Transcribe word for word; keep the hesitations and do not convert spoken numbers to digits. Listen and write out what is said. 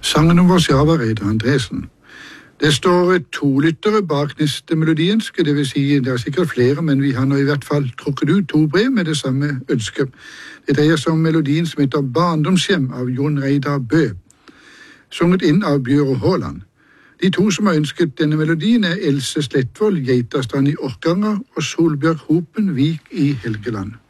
Sangen om Warszawa Reidar Andresen. Det står to lyttere bak neste melodienske, det vil si det er sikkert flere, men vi har nå i hvert fall trukket ut to brev med det samme ønsket. Det dreier seg om melodien som heter Barndomshjem av Jon Reidar Bø, sunget inn av Bjøro Håland. De to som har ønsket denne melodien er Else Slettvold, Geitastrand i Orkanger, og Solbjørg Hopen, Vik i Helgeland.